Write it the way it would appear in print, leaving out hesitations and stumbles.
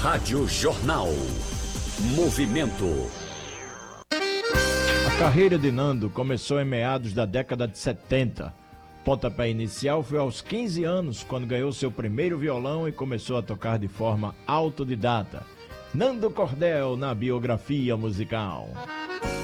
Rádio Jornal. Movimento. A carreira de Nando começou em meados da década de 70. Pontapé inicial foi aos 15 anos, quando ganhou seu primeiro violão e começou a tocar de forma autodidata. Nando Cordel na biografia musical.